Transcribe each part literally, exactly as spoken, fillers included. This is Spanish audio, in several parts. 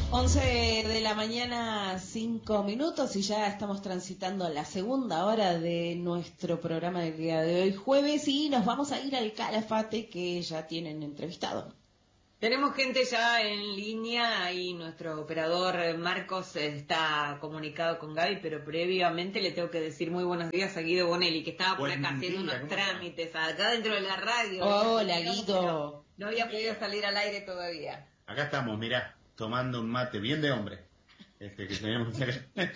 once de la mañana, cinco minutos, y ya estamos transitando la segunda hora de nuestro programa del día de hoy, jueves, y nos vamos a ir al Calafate, que ya tienen entrevistado. Tenemos gente ya en línea y nuestro operador Marcos está comunicado con Gaby, pero previamente le tengo que decir muy buenos días a Guido Bonelli, que estaba por acá haciendo unos trámites acá dentro de la radio. Hola, Guido. No había podido salir al aire todavía. Acá estamos, mirá, tomando un mate bien de hombre. Este que tenemos acá.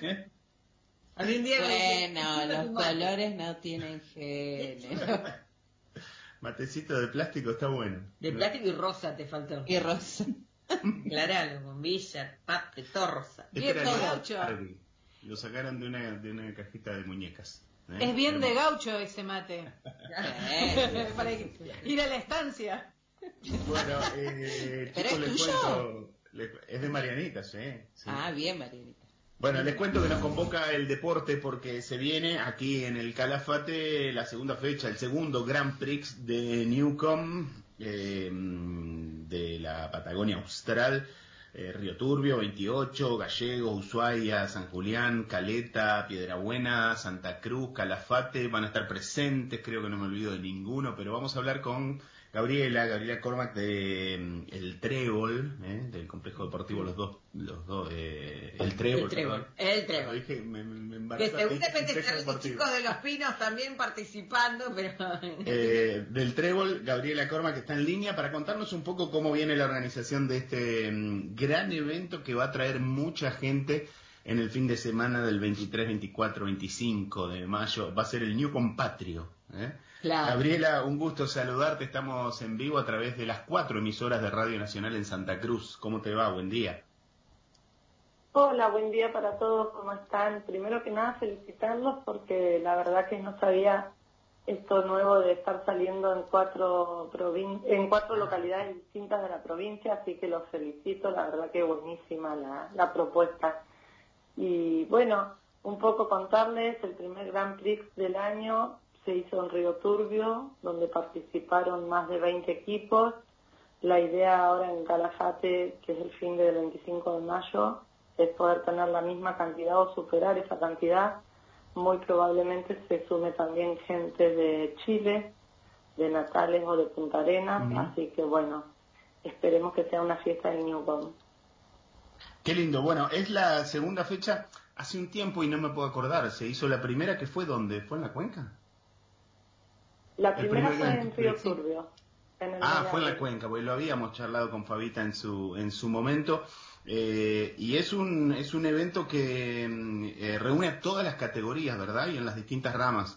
Bueno, los colores no tienen género. Matecito de plástico está bueno. De plástico y rosa te faltó. Y rosa. Claralo, bombilla, pate, todo rosa. Este bien de gaucho. Lo sacaron de una, de una cajita de muñecas. ¿eh? Es bien de gaucho ese mate. Para ir a la estancia. Bueno, eh, ¿Pero chicos, es les tuyo? cuento, les, es de Marianita, sí, sí. Ah, bien, Marianita. Bueno, les cuento que nos convoca el deporte porque se viene aquí en el Calafate la segunda fecha, el segundo Grand Prix de Newcomb, eh, de la Patagonia Austral, eh, Río Turbio, veintiocho, Gallegos, Ushuaia, San Julián, Caleta, Piedrabuena, Santa Cruz, Calafate, van a estar presentes, creo que no me olvido de ninguno, pero vamos a hablar con Gabriela, Gabriela Cormac de um, El Trébol, ¿eh? Del complejo deportivo Los Dos, los dos eh, El Trébol. El Trébol, el Trébol. Dije, me, me, me que seguramente están los chicos de Los Pinos también participando, pero... Eh, del Trébol, Gabriela Cormac, que está en línea para contarnos un poco cómo viene la organización de este um, gran evento que va a traer mucha gente en el fin de semana del veintitrés, veinticuatro, veinticinco de mayo. Va a ser el Newcomb Patrio, ¿eh? Claro. Gabriela, un gusto saludarte. Estamos en vivo a través de las cuatro emisoras de Radio Nacional en Santa Cruz. ¿Cómo te va? Buen día. Hola, buen día para todos. ¿Cómo están? Primero que nada, felicitarlos porque la verdad que no sabía esto nuevo de estar saliendo en cuatro provin- en cuatro localidades distintas de la provincia, así que los felicito. La verdad que buenísima la, la propuesta. Y bueno, un poco contarles, el primer Grand Prix del año se hizo en Río Turbio, donde participaron más de veinte equipos. La idea ahora en Calafate, que es el fin del veinticinco de mayo, es poder tener la misma cantidad o superar esa cantidad. Muy probablemente se sume también gente de Chile, de Natales o de Punta Arenas, uh-huh. Así que bueno, esperemos que sea una fiesta en Newcomb. Qué lindo. Bueno, es la segunda fecha. Hace un tiempo y no me puedo acordar, se hizo la primera, que fue ¿dónde? ¿Fue en la Cuenca? La primera fue en Río Turbio. En el ah, fue en la Cuenca, porque lo habíamos charlado con Fabita en su en su momento. Eh, y es un es un evento que eh, reúne a todas las categorías, ¿verdad? Y en las distintas ramas.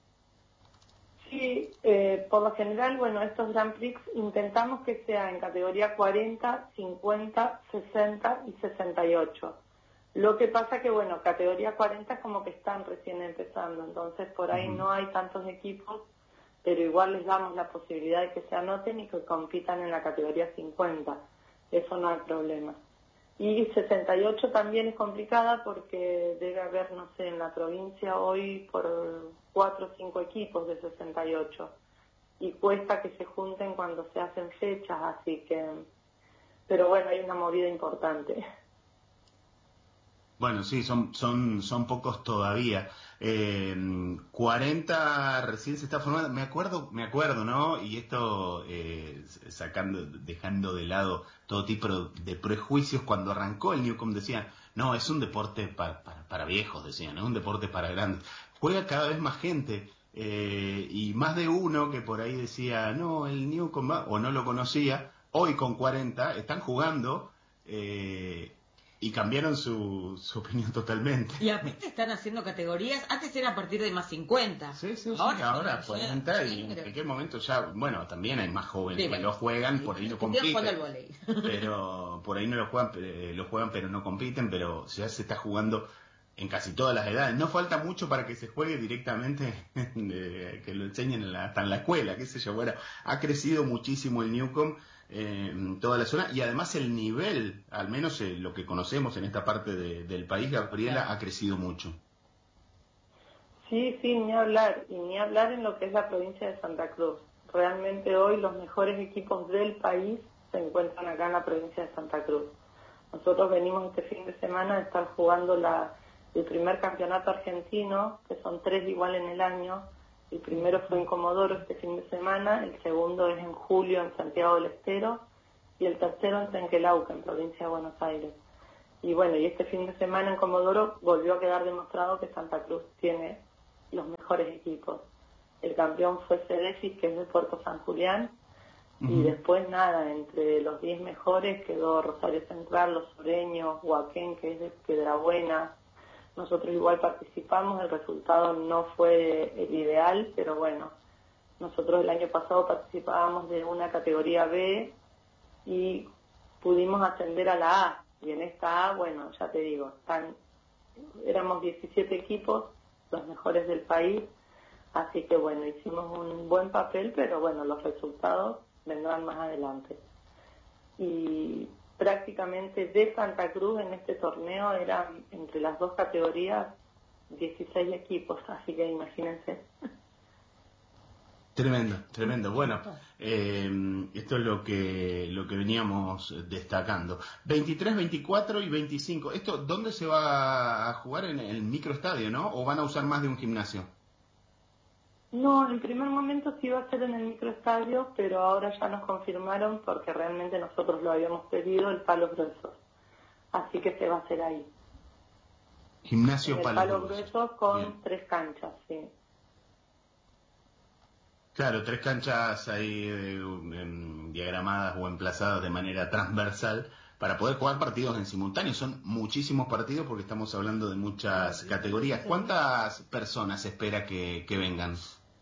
Sí, eh, por lo general, bueno, estos Grand Prix intentamos que sea en categoría cuarenta, cincuenta, sesenta y sesenta y ocho. Lo que pasa que, bueno, categoría cuarenta es como que están recién empezando, entonces por ahí uh-huh. no hay tantos equipos, pero igual les damos la posibilidad de que se anoten y que compitan en la categoría cincuenta. Eso no hay problema. Y sesenta y ocho también es complicada porque debe haber, no sé, en la provincia hoy por cuatro o cinco equipos de sesenta y ocho. Y cuesta que se junten cuando se hacen fechas, así que... Pero bueno, hay una movida importante. Bueno, sí, son son son pocos todavía. Eh, cuarenta recién se está formando. Me acuerdo, me acuerdo, ¿no? Y esto eh, sacando, dejando de lado todo tipo de prejuicios. Cuando arrancó el Newcomb decían, no, es un deporte para para, para viejos, decían, es un deporte para grandes. Juega cada vez más gente eh, y más de uno que por ahí decía, no, el Newcomb o no lo conocía. Hoy con cuarenta están jugando. Eh, Y cambiaron su, su opinión totalmente. Y aparte están haciendo categorías, antes era a partir de más cincuenta. Sí, sí, sí, ahora, ahora cuarenta y en cualquier momento ya, bueno, también hay más jóvenes sí, que bueno, lo juegan, sí, por ahí no compiten. Pero por ahí no lo juegan, eh, lo juegan pero no compiten, pero ya se está jugando en casi todas las edades. No falta mucho para que se juegue directamente, eh, que lo enseñen en la, hasta en la escuela, qué sé yo. Bueno, ha crecido muchísimo el Newcomb eh, en toda la zona y además el nivel, al menos eh, lo que conocemos en esta parte de, del país, Gabriela, claro. ha crecido mucho. Sí, sí, ni hablar, y ni hablar en lo que es la provincia de Santa Cruz. Realmente hoy los mejores equipos del país se encuentran acá en la provincia de Santa Cruz. Nosotros venimos este fin de semana de estar jugando la, el primer campeonato argentino, que son tres igual en el año. El primero fue en Comodoro este fin de semana, el segundo es en julio en Santiago del Estero y el tercero en Trenquelauca, en provincia de Buenos Aires. Y bueno, y este fin de semana en Comodoro volvió a quedar demostrado que Santa Cruz tiene los mejores equipos. El campeón fue Cedefis, que es de Puerto San Julián, uh-huh. y después nada, entre los diez mejores quedó Rosario Central, Los Sureños, Huaquén, que es de Piedrabuena. Nosotros igual participamos, el resultado no fue el ideal, pero bueno, nosotros el año pasado participábamos de una categoría B y pudimos ascender a la A, y en esta A, bueno, ya te digo, están, éramos diecisiete equipos, los mejores del país, así que bueno, hicimos un buen papel, pero bueno, los resultados vendrán más adelante. Y prácticamente de Santa Cruz en este torneo eran entre las dos categorías dieciséis equipos, así que imagínense. Tremendo, tremendo. Bueno, eh, esto es lo que lo que veníamos destacando. veintitrés, veinticuatro y veinticinco. ¿Esto dónde se va a jugar? En el microestadio, ¿no? ¿O van a usar más de un gimnasio? No, en primer momento sí iba a ser en el microestadio, pero ahora ya nos confirmaron, porque realmente nosotros lo habíamos pedido, el Palo Grueso. Así que se va a hacer ahí. Gimnasio en el Palo, Palo Grueso. Grueso con Bien. tres canchas, sí. Claro, tres canchas ahí eh, en, diagramadas o emplazadas de manera transversal para poder jugar partidos en simultáneo. Son muchísimos partidos porque estamos hablando de muchas categorías. ¿Cuántas personas se espera que, que vengan?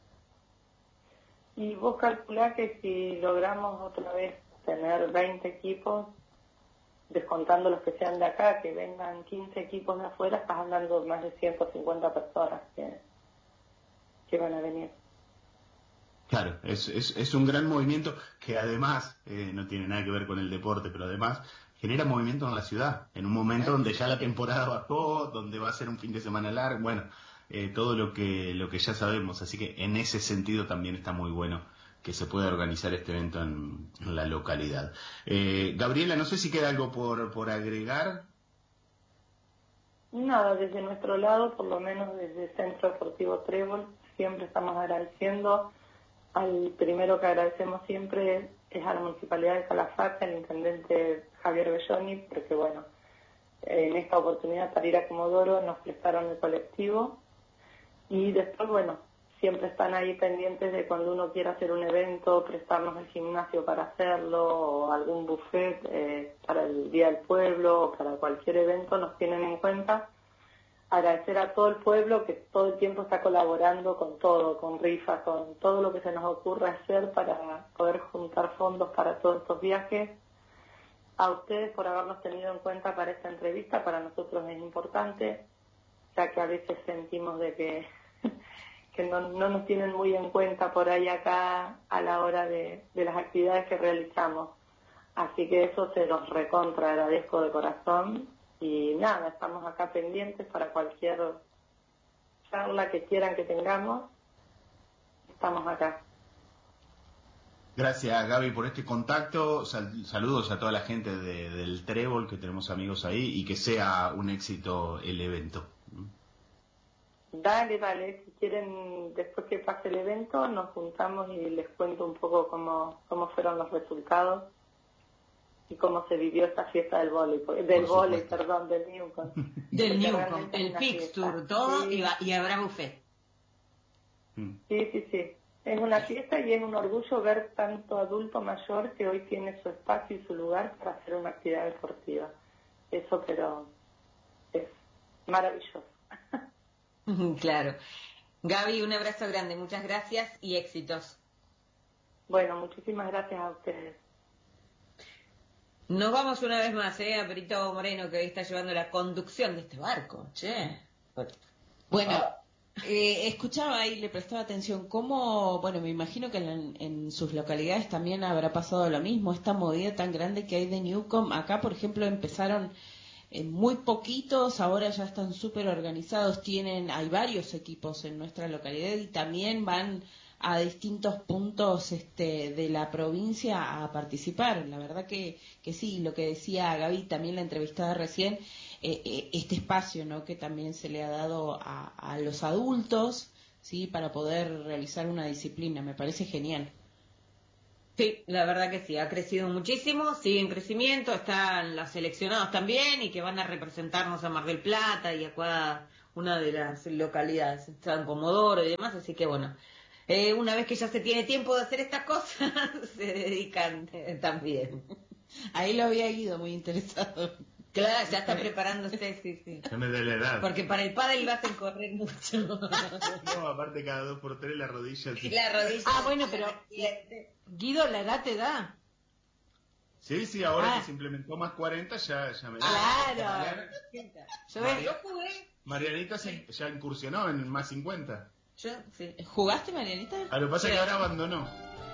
Y vos calculás que si logramos otra vez tener veinte equipos, descontando los que sean de acá, que vengan quince equipos de afuera, estás hablando de más de ciento cincuenta personas que, que van a venir. Claro, es, es, es un gran movimiento que además, eh, no tiene nada que ver con el deporte, pero además genera movimiento en la ciudad, en un momento donde ya la temporada bajó, donde va a ser un fin de semana largo, bueno, eh, todo lo que lo que ya sabemos, así que en ese sentido también está muy bueno que se pueda organizar este evento en, en la localidad. Eh, Gabriela, no sé si queda algo por, por agregar. Nada, desde nuestro lado, por lo menos desde el Centro Deportivo Trébol, siempre estamos agradeciendo. Al primero que agradecemos siempre es a la Municipalidad de Calafate, al intendente Javier Belloni, porque bueno, en esta oportunidad para ir a Comodoro nos prestaron el colectivo y después bueno, siempre están ahí pendientes de cuando uno quiera hacer un evento, prestarnos el gimnasio para hacerlo o algún buffet eh, para el Día del Pueblo o para cualquier evento, nos tienen en cuenta. Agradecer a todo el pueblo que todo el tiempo está colaborando con todo, con rifas, con todo lo que se nos ocurra hacer para poder juntar fondos para todos estos viajes. A ustedes por habernos tenido en cuenta para esta entrevista, para nosotros es importante, ya que a veces sentimos de que, que no, no nos tienen muy en cuenta por ahí acá a la hora de, de las actividades que realizamos. Así que eso se los recontra agradezco de corazón. Y nada, estamos acá pendientes para cualquier charla que quieran que tengamos. Estamos acá. Gracias, Gaby, por este contacto. Sal- saludos a toda la gente de, del Trébol, que tenemos amigos ahí, y que sea un éxito el evento. Dale, dale. Si quieren, después que pase el evento, nos juntamos y les cuento un poco cómo, cómo fueron los resultados y cómo se vivió esta fiesta del vóley, del vóley, perdón, del Newcom. Del Newcom, el fixture, todo, sí. y, va, y habrá buffet. Mm. Sí, sí, sí. Es una fiesta y es un orgullo ver tanto adulto mayor que hoy tiene su espacio y su lugar para hacer una actividad deportiva. Eso, pero es maravilloso. Claro. Gaby, un abrazo grande, muchas gracias y éxitos. Bueno, muchísimas gracias a ustedes. Nos vamos una vez más, ¿eh? A Perito Moreno, que hoy está llevando la conducción de este barco, che. Bueno, eh, escuchaba y le prestaba atención cómo, bueno, me imagino que en, en sus localidades también habrá pasado lo mismo, esta movida tan grande que hay de Newcom. Acá, por ejemplo, empezaron en muy poquitos, ahora ya están súper organizados, tienen, hay varios equipos en nuestra localidad y también van a distintos puntos este, de la provincia a participar. La verdad que, que sí, lo que decía Gaby, también la entrevistada recién, eh, eh, este espacio, ¿no?, que también se le ha dado a, a los adultos, ¿sí?, para poder realizar una disciplina, me parece genial. Sí, la verdad que sí, ha crecido muchísimo, sigue en crecimiento, están los seleccionados también y que van a representarnos a Mar del Plata y a cada una de las localidades, San Pomodoro y demás, así que bueno, eh, una vez que ya se tiene tiempo de hacer estas cosas, se dedican eh, también. Ahí lo había ido muy interesado. Claro, ya está preparándose, sí, sí. Ya me da la edad. Porque para el pádel lo hacen correr mucho. No, aparte cada dos por tres la rodilla. Y la rodilla. Ah, bueno, pero Guido, ¿la edad te da? Sí, sí, ahora ah. que se implementó más cuarenta ya, ya me da. Claro. Mariana, Yo, María, Yo jugué. Marianita se, ya incursionó en más cincuenta. Yo, sí. ¿Jugaste, Marianita? A lo que pasa es Sí. que ahora abandonó.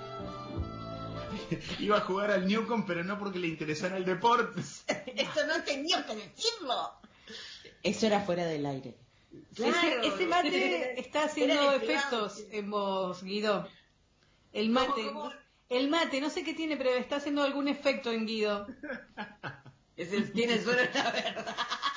Iba a jugar al Newcomb, pero no porque le interesara el deporte. Eso no tenía que decirlo. Eso era fuera del aire. Claro. ese, ese mate está haciendo Era de efectos privado. en vos, Guido. El mate, ¿Cómo, cómo? el mate, no sé qué tiene, pero está haciendo algún efecto en Guido. Ese tiene suelo, la verdad.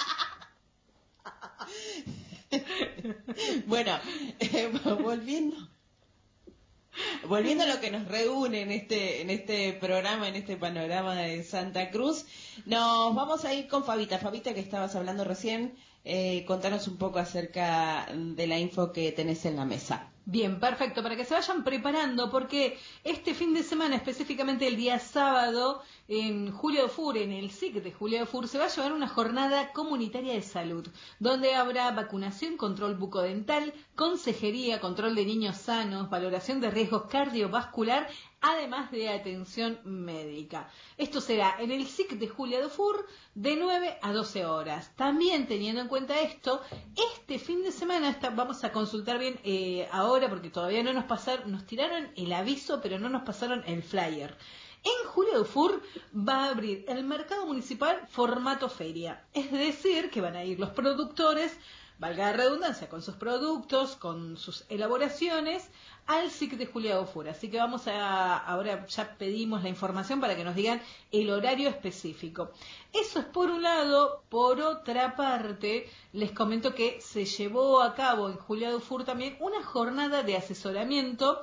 Bueno, eh, volviendo volviendo a lo que nos reúne en este en este programa, en este panorama de Santa Cruz, nos vamos a ir con Fabita. Fabita, que estabas hablando recién, eh, contanos un poco acerca de la info que tenés en la mesa. Bien, perfecto, para que se vayan preparando, porque este fin de semana, específicamente el día sábado, en Julio Dufour, en el S I C de Julio Dufour, se va a llevar una jornada comunitaria de salud, donde habrá vacunación, control bucodental, consejería, control de niños sanos, valoración de riesgos cardiovascular, además de atención médica. Esto será en el S I C de Julia Dufour de nueve a doce horas. También teniendo en cuenta esto, este fin de semana está, vamos a consultar bien eh, ahora porque todavía no nos pasaron, nos tiraron el aviso pero no nos pasaron el flyer. En Julia Dufour va a abrir el mercado municipal formato feria, es decir, que van a ir los productores, valga la redundancia, con sus productos, con sus elaboraciones, al S I C de Julia Dufour. Así que vamos a, ahora ya pedimos la información para que nos digan el horario específico. Eso es por un lado. Por otra parte, les comento que se llevó a cabo en Julia Dufour también una jornada de asesoramiento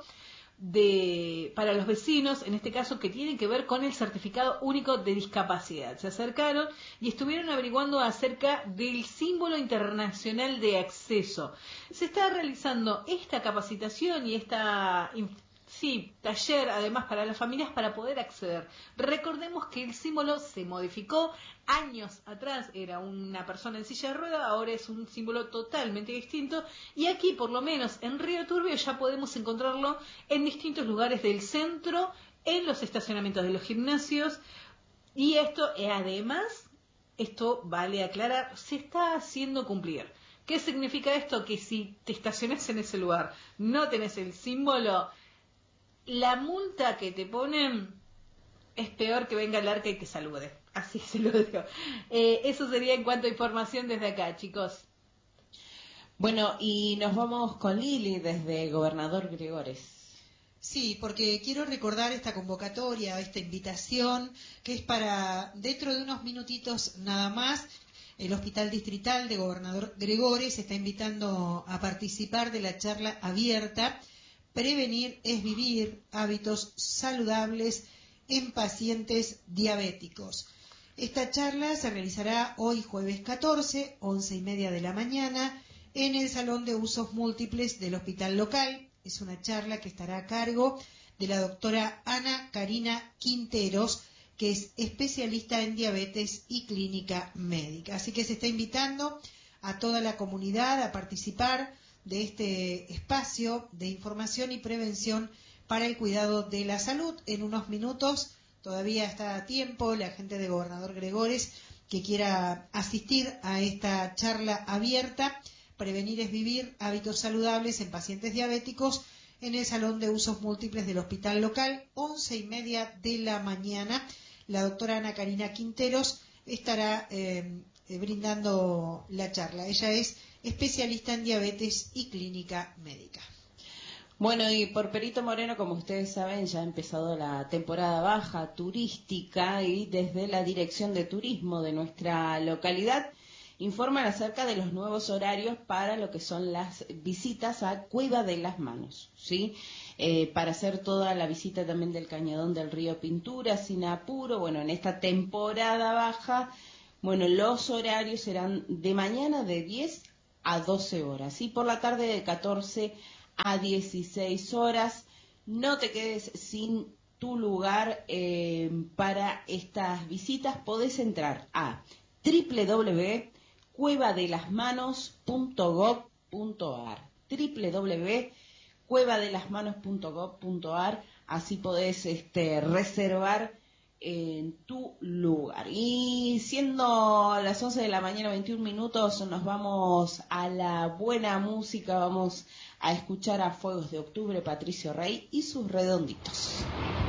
de para los vecinos, en este caso que tienen que ver con el certificado único de discapacidad. Se acercaron y estuvieron averiguando acerca del símbolo internacional de acceso. Se está realizando esta capacitación y esta sí, taller además para las familias para poder acceder. Recordemos que el símbolo se modificó años atrás, era una persona en silla de rueda, ahora es un símbolo totalmente distinto y aquí por lo menos en Río Turbio ya podemos encontrarlo en distintos lugares del centro, en los estacionamientos de los gimnasios y esto eh, además, esto vale aclarar, se está haciendo cumplir. ¿Qué significa esto? Que si te estacionas en ese lugar, no tenés el símbolo, la multa que te ponen es peor que venga el arca y te salude. Así se lo digo. Eh, eso sería en cuanto a información desde acá, chicos. Bueno, y nos vamos con Lili desde Gobernador Gregores. Sí, porque quiero recordar esta convocatoria, esta invitación, que es para dentro de unos minutitos nada más. El Hospital Distrital de Gobernador Gregores está invitando a participar de la charla abierta Prevenir es vivir, hábitos saludables en pacientes diabéticos. Esta charla se realizará hoy jueves catorce, once y media de la mañana, en el Salón de Usos Múltiples del Hospital Local. Es una charla que estará a cargo de la doctora Ana Karina Quinteros, que es especialista en diabetes y clínica médica. Así que se está invitando a toda la comunidad a participar de este espacio de información y prevención para el cuidado de la salud. En unos minutos, todavía está a tiempo, la gente de Gobernador Gregores que quiera asistir a esta charla abierta, Prevenir es vivir, hábitos saludables en pacientes diabéticos, en el Salón de Usos Múltiples del Hospital Local, once y media de la mañana. La doctora Ana Karina Quinteros estará eh, brindando la charla. Ella es especialista en diabetes y clínica médica. Bueno, y por Perito Moreno, como ustedes saben, ya ha empezado la temporada baja turística y desde la Dirección de Turismo de nuestra localidad informan acerca de los nuevos horarios para lo que son las visitas a Cueva de las Manos, ¿sí? Eh, para hacer toda la visita también del Cañadón del Río Pintura, sin apuro. Bueno, en esta temporada baja, bueno, los horarios serán de mañana de diez a doce horas y por la tarde de catorce a dieciséis horas. No te quedes sin tu lugar eh, para estas visitas. Podés entrar a doble u doble u doble u punto cueva de las manos punto gob punto ar, doble u doble u doble u punto cueva de las manos punto gob punto ar. Así podés este, reservar en tu lugar. Y siendo las once de la mañana, veintiún minutos, nos vamos a la buena música. Vamos a escuchar a Fuegos de Octubre, Patricio Rey y sus Redonditos.